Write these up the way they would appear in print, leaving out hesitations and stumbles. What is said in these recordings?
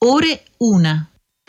ore 1.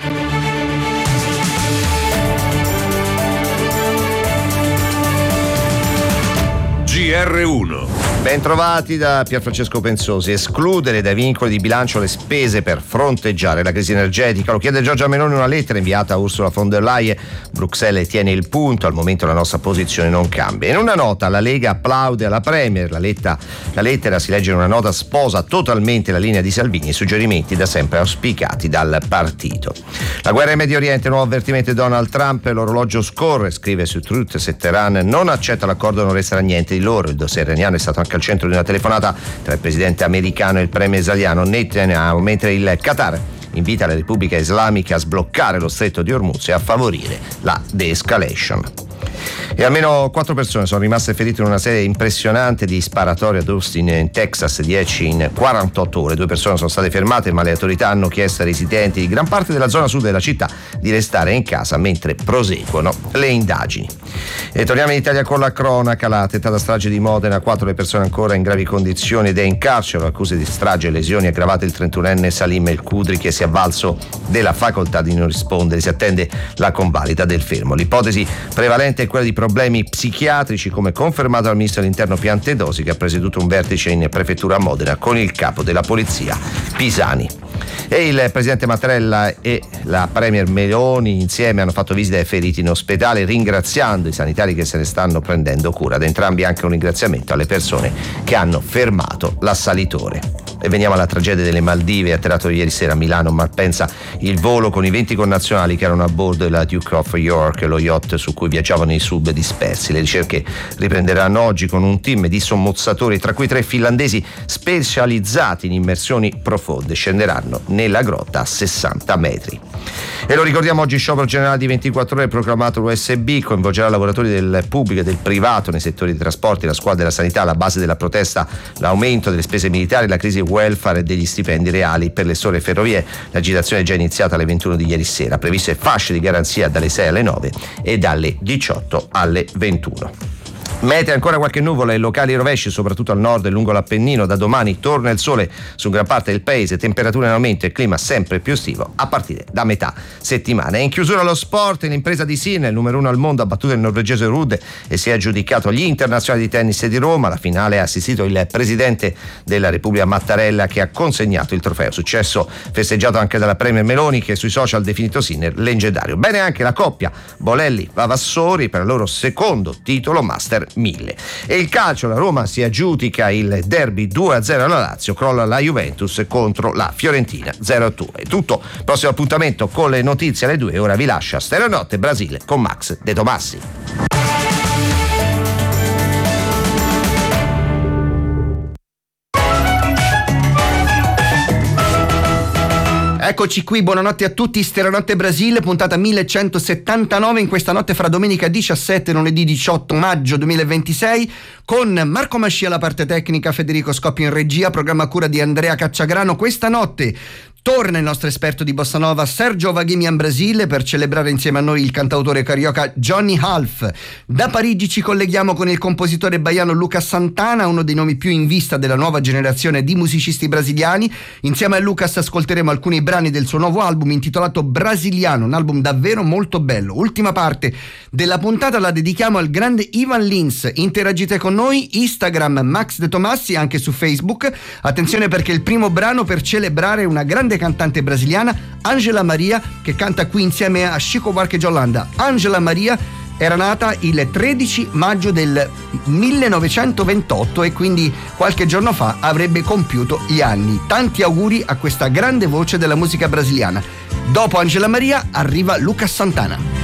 GR1. Bentrovati da Pierfrancesco Pensosi. Escludere dai vincoli di bilancio le spese per fronteggiare la crisi energetica. Lo chiede Giorgia Meloni in una lettera inviata a Ursula von der Leyen. Bruxelles tiene il punto, al momento la nostra posizione non cambia. In una nota la Lega applaude alla Premier. La lettera, si legge in una nota, sposa totalmente la linea di Salvini e suggerimenti da sempre auspicati dal partito. La guerra in Medio Oriente, nuovo avvertimento di Donald Trump, l'orologio scorre, scrive su Truth. Se Teheran non accetta l'accordo non resterà niente di loro. Il dossier iraniano è stato anche al centro di una telefonata tra il presidente americano e il premier israeliano Netanyahu, mentre il Qatar invita le repubbliche islamiche a sbloccare lo stretto di Hormuz e a favorire la de-escalation. E almeno 4 persone sono rimaste ferite in una serie impressionante di sparatorie ad Austin in Texas, 10 in 48 ore. 2 persone sono state fermate, ma le autorità hanno chiesto ai residenti di gran parte della zona sud della città di restare in casa mentre proseguono le indagini. E torniamo in Italia con la cronaca. La tentata strage di Modena, 4 le persone ancora in gravi condizioni ed è in carcere. Accuse di strage e lesioni aggravate il 31enne Salim El Kudri, che si è avvalso della facoltà di non rispondere. Si attende la convalida del fermo. L'ipotesi prevalente è quella di problemi psichiatrici, come confermato dal ministro dell'Interno Piantedosi, che ha presieduto un vertice in prefettura a Modena con il capo della polizia Pisani. E il presidente Mattarella e la premier Meloni insieme hanno fatto visita ai feriti in ospedale, ringraziando i sanitari che se ne stanno prendendo cura. Ad entrambi anche un ringraziamento alle persone che hanno fermato l'assalitore. E veniamo alla tragedia delle Maldive. Atterrato ieri sera a Milano Malpensa il volo con i 20 connazionali che erano a bordo della Duke of York, lo yacht su cui viaggiavano i sub dispersi. Le ricerche riprenderanno oggi con un team di sommozzatori, tra cui 3 finlandesi specializzati in immersioni profonde. Scenderanno nella grotta a 60 metri. E lo ricordiamo oggi, sciopero generale di 24 ore proclamato l'USB, coinvolgerà lavoratori del pubblico e del privato nei settori dei trasporti, la scuola della sanità. La base della protesta, l'aumento delle spese militari, la crisi welfare e degli stipendi reali per le sole ferrovie. L'agitazione è già iniziata alle 21 di ieri sera, previste fasce di garanzia dalle 6 alle 9 e dalle 18 alle 21. Mete ancora qualche nuvola e locali rovesci soprattutto al nord e lungo l'Appennino. Da domani torna il sole su gran parte del paese, temperature in aumento e clima sempre più estivo a partire da metà settimana. E in chiusura lo sport, l'impresa di Sinner, il numero 1 al mondo, ha battuto il norvegese Ruud e si è aggiudicato gli internazionali di tennis di Roma. Alla finale ha assistito il presidente della Repubblica Mattarella, che ha consegnato il trofeo. Successo festeggiato anche dalla premier Meloni, che sui social ha definito Sinner leggendario. Bene anche la coppia Bolelli-Vavassori per il loro secondo titolo Master 1000. E il calcio, la Roma si aggiudica il derby 2-0 alla Lazio, crolla la Juventus contro la Fiorentina 0-2. È tutto, prossimo appuntamento con le notizie alle 2. Ora vi lascia Stereo Notte Brasile con Max De Tomassi. Eccoci qui, buonanotte a tutti, Stereonotte Brasile, puntata 1179, in questa notte fra domenica 17 e lunedì 18 maggio 2026, con Marco Mascia alla parte tecnica, Federico Scoppio in regia, programma a cura di Andrea Cacciagrano. Questa notte torna il nostro esperto di Bossa Nova Sergio Vaghimian Brasile per celebrare insieme a noi il cantautore carioca Johnny Half. Da Parigi ci colleghiamo con il compositore baiano Lucas Santana, uno dei nomi più in vista della nuova generazione di musicisti brasiliani. Insieme a Lucas ascolteremo alcuni brani del suo nuovo album intitolato Brasiliano, un album davvero molto bello. Ultima parte della puntata la dedichiamo al grande Ivan Lins. Interagite con noi, Instagram Max De Tomassi, anche su Facebook. Attenzione, perché il primo brano per celebrare una grande cantante brasiliana, Angela Maria, che canta qui insieme a Chico Buarque de Holanda. Angela Maria era nata il 13 maggio del 1928 e quindi qualche giorno fa avrebbe compiuto gli anni. Tanti auguri a questa grande voce della musica brasiliana. Dopo Angela Maria arriva Lucas Santana.